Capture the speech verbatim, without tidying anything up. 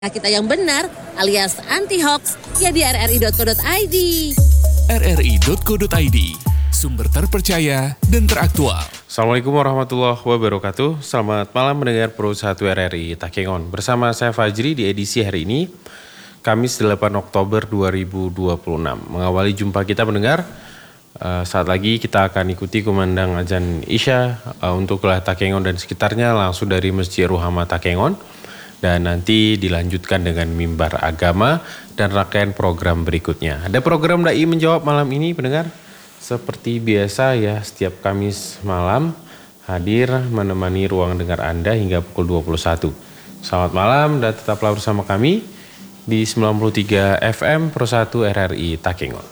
kita yang benar alias anti-hoax ya di r r i dot co dot i d. r r i dot co dot i d, sumber terpercaya dan teraktual. Assalamualaikum warahmatullahi wabarakatuh. Selamat malam mendengar Pro satu R R I Takengon. Bersama saya Fajri di edisi hari ini, Kamis delapan Oktober dua ribu dua puluh enam. Mengawali jumpa kita mendengar, uh, saat lagi kita akan ikuti kumandang azan Isya uh, untuk wilayah Takengon dan sekitarnya langsung dari Masjid Ruhama Takengon. Dan nanti dilanjutkan dengan mimbar agama dan rangkaian program berikutnya. Ada program Dai Menjawab malam ini pendengar. Seperti biasa ya, setiap Kamis malam hadir menemani ruang dengar Anda hingga pukul dua puluh satu. Selamat malam dan tetaplah bersama kami di sembilan puluh tiga F M Pro satu R R I Takengon.